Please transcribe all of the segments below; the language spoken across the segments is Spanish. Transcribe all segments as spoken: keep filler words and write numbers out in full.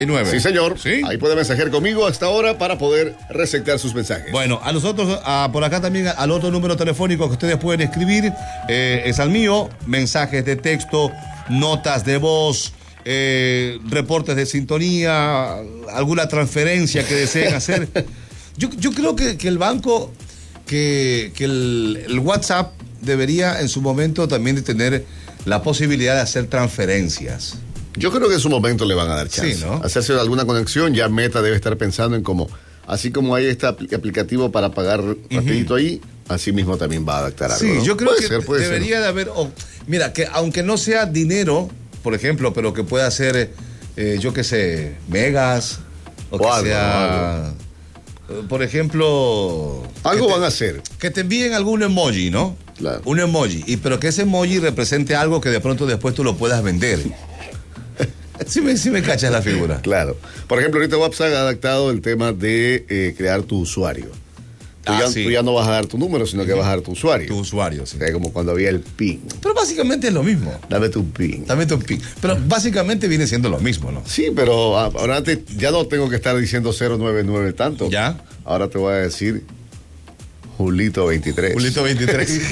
Sí, señor. ¿Sí? Ahí puede mensajear conmigo hasta ahora para poder receptar sus mensajes. Bueno, a nosotros, a, por acá también, al otro número telefónico que ustedes pueden escribir, eh, es al mío, mensajes de texto, notas de voz, eh, reportes de sintonía, alguna transferencia que deseen hacer. Yo, yo creo que, que el banco, que, que el, el WhatsApp debería en su momento también de tener la posibilidad de hacer transferencias. Yo creo que en su momento le van a dar chance. Sí, ¿no? Hacerse alguna conexión, ya Meta debe estar pensando en cómo, así como hay este apl- aplicativo para pagar rapidito uh-huh. ahí, así mismo también va a adaptar algo. Sí, ¿no? yo creo puede que ser, puede debería ser. de haber, oh, mira, que aunque no sea dinero, por ejemplo, pero que pueda ser, eh, yo qué sé, megas, o, o que algo, sea, algo. por ejemplo... Algo te, van a hacer. Que te envíen algún emoji, ¿no? Claro. Un emoji, y pero que ese emoji represente algo que de pronto después tú lo puedas vender. Sí me, sí me cachas la figura. Claro. Por ejemplo, ahorita WhatsApp ha adaptado el tema de eh, crear tu usuario. Tú, ah, ya, sí. tú ya no vas a dar tu número, sino que vas a dar tu usuario. Tu usuario, sí. O sea, como cuando había el PIN. Pero básicamente es lo mismo. Dame tu PIN. Dame tu PIN. Pero básicamente viene siendo lo mismo, ¿no? Sí, pero ahora antes ya no tengo que estar diciendo cero nueve nueve tanto. ¿Ya? Ahora te voy a decir Julito veintitrés. Julito veintitrés.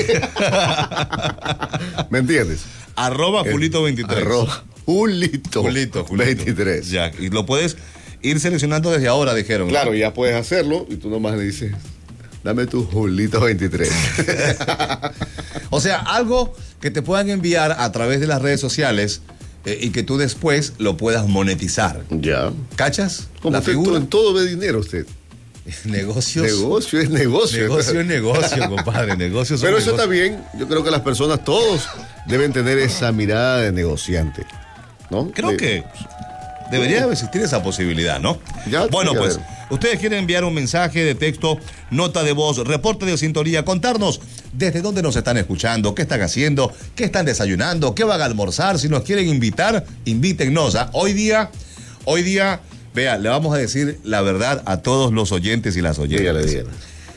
¿Me entiendes? Arroba Julito veintitrés. Arroba Julito, Julito, Julito veintitrés. Ya, y lo puedes ir seleccionando desde ahora, dijeron. Claro, ¿no? ya puedes hacerlo y tú nomás le dices, dame tu Julito veintitrés. O sea, algo que te puedan enviar a través de las redes sociales eh, y que tú después lo puedas monetizar. Ya. ¿Cachas? Como la usted figura. todo, en todo ve dinero usted. Negocios. Negocio es negocio. Negocio es negocio, compadre. Negocios son Pero eso negocios. está bien. Yo creo que las personas, todos, deben tener esa mirada de negociante, ¿no? Creo de, que debería existir esa posibilidad, ¿no? Ya, bueno, ya pues, ver. ustedes quieren enviar un mensaje de texto, nota de voz, reporte de sintonía, contarnos desde dónde nos están escuchando, qué están haciendo, qué están desayunando, qué van a almorzar. Si nos quieren invitar, invítennos. ¿Ah? Hoy día, hoy día, vea, le vamos a decir la verdad a todos los oyentes y las oyentes. Dígale, dígale.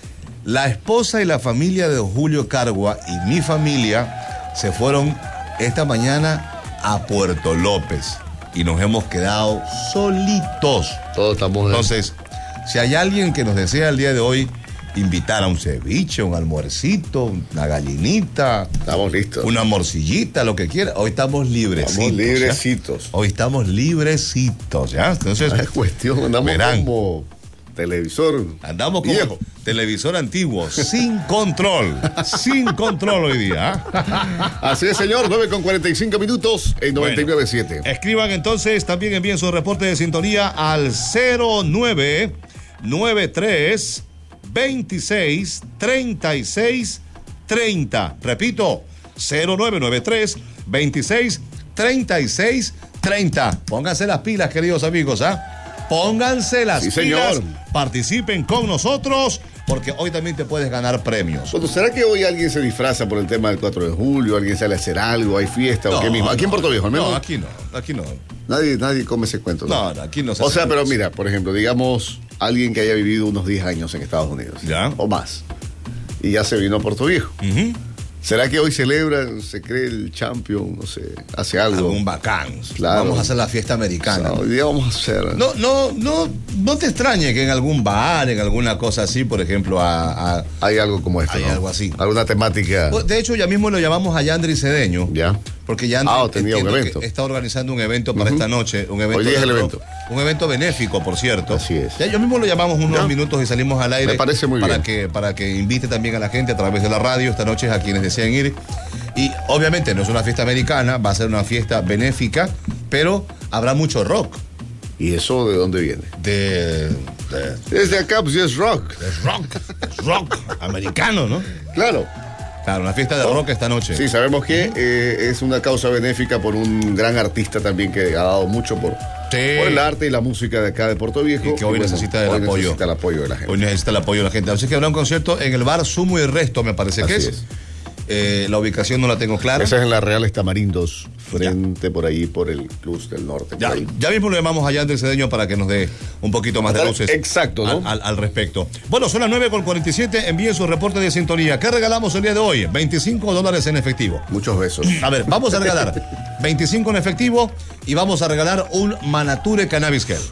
La esposa y la familia de Julio Cargua y mi familia se fueron esta mañana a Puerto López y nos hemos quedado solitos. Todos estamos... Entonces, si hay alguien que nos desea el día de hoy invitar a un ceviche, un almuercito, una gallinita, estamos listos. Una morcillita, lo que quiera, hoy estamos librecitos. Estamos librecitos. ¿ya? Hoy estamos librecitos, ¿ya? Entonces, es cuestión, andamos verán. como televisor. Andamos como viejo. Televisor antiguo, sin control, sin control hoy día. ¿eh? Así es, señor, nueve con cuarenta y cinco minutos en noventa y nueve punto siete. Bueno, escriban entonces, también envíen su reporte de sintonía al cero nueve nueve tres veintiséis treinta y seis treinta. Repito, cero nueve nueve tres veintiséis treinta y seis treinta. Pónganse las pilas, queridos amigos, ¿ah? ¿eh? Pónganse las sí, pilas, señor. Participen con nosotros, porque hoy también te puedes ganar premios. Bueno, ¿será que hoy alguien se disfraza por el tema del cuatro de julio? ¿Alguien sale a hacer algo? ¿Hay fiesta no, o qué mismo? Aquí no, en Puerto Viejo, al menos. No, aquí no, aquí no. Nadie, nadie come ese cuento. No, no, no aquí no se O hace sea, pero eso. mira, por ejemplo, digamos, alguien que haya vivido unos diez años en Estados Unidos. Ya. O más. Y ya se vino a Puerto Viejo. Uh-huh. ¿Será que hoy celebra, se cree el champion, no sé, hace algo? Algún bacán. Claro. Vamos a hacer la fiesta americana. O sea, hoy día vamos a hacer... No, no, no, no te extrañe que en algún bar, en alguna cosa así, por ejemplo, a... a hay algo como esto, Hay ¿no? algo así. Alguna temática... De hecho, ya mismo lo llamamos a Yandri Cedeño. Ya. Porque Yandri ah, tenía un evento. está organizando un evento para uh-huh. esta noche. Un evento Hoy día es el de, evento. Un evento benéfico, por cierto. Así es. Ya yo mismo lo llamamos unos ya. minutos y salimos al aire. Me parece muy para bien. Que, para que invite también a la gente a través de la radio esta noche a quienes deseen ir. Y obviamente no es una fiesta americana, va a ser una fiesta benéfica, pero habrá mucho rock. ¿Y eso de dónde viene? De... de Desde acá, pues es rock. Es rock, es rock americano, ¿no? Claro. Claro, una fiesta de rock esta noche. Sí, sabemos que eh, es una causa benéfica por un gran artista también que ha dado mucho por, sí. por el arte y la música de acá de Puerto Viejo. Y que hoy y bueno, necesita el hoy apoyo. necesita el apoyo de la gente. Hoy necesita el apoyo de la gente. Así que habrá un concierto en el bar Sumo y Resto, me parece que Así es. es. Eh, la ubicación no la tengo clara. Esa es en la Reales Tamarindos, frente ya. por ahí, por el Cruz del Norte. Ya, ya mismo lo llamamos a Yandri Cedeño para que nos dé un poquito más de luces. Exacto, ¿no? Al, al, al respecto. Bueno, son las nueve con cuarenta y siete. Envíen su reporte de sintonía. ¿Qué regalamos el día de hoy? veinticinco dólares en efectivo. Muchos besos. A ver, vamos a regalar veinticinco en efectivo y vamos a regalar un Manature Cannabis Gel.